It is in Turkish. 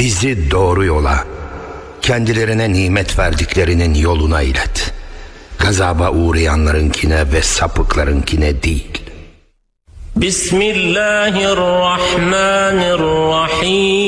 Bizi doğru yola, kendilerine nimet verdiklerinin yoluna ilet. Gazaba uğrayanlarınkine ve sapıklarınkine değil. Bismillahirrahmanirrahim.